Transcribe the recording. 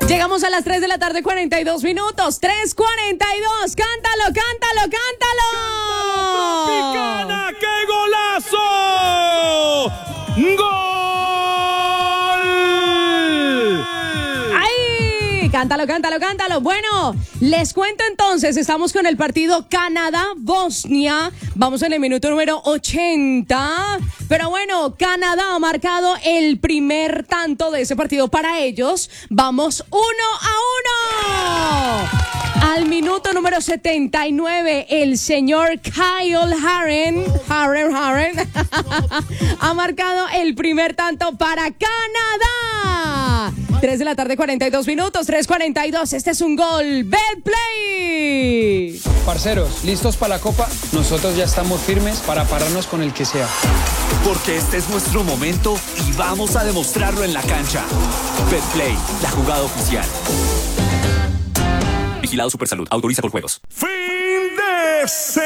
Llegamos a las 3 de la tarde, 42 minutos. 3:42. ¡Cántalo, cántalo, cántalo! ¡Tropicana! ¡Qué golazo! ¡Gol! ¡Ay! Cántalo, cántalo, cántalo. Bueno, les cuento entonces, estamos con el partido Canadá-Bosnia. Vamos en el minuto número 80. Pero bueno, Canadá ha marcado el primer tanto de ese partido para ellos. Vamos 1-1. Al minuto número 79, el señor Kyle Harren ha marcado el primer tanto para Canadá. 3 de la tarde, 42 minutos, 3:42. Este es un gol. Betplay. Parceros, ¿listos para la Copa? Nosotros ya estamos firmes para pararnos con el que sea. Porque este es nuestro momento y vamos a demostrarlo en la cancha. Betplay, la jugada oficial. Vigilado Supersalud, autoriza con juegos. ¡Fin de semana!